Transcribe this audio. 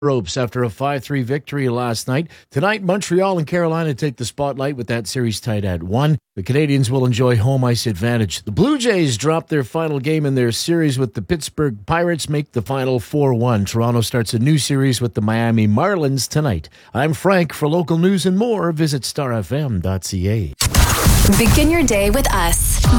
ropes after a 5-3 victory last night. Tonight, Montreal and Carolina take the spotlight with that series tied at 1. The Canadiens will enjoy home ice advantage. The Blue Jays dropped their final game in their series with the Pittsburgh Pirates, make the final 4-1. Toronto starts a new series with the Miami Marlins tonight. I'm Frank. For local news and more, visit starfm.ca. Begin your day with us.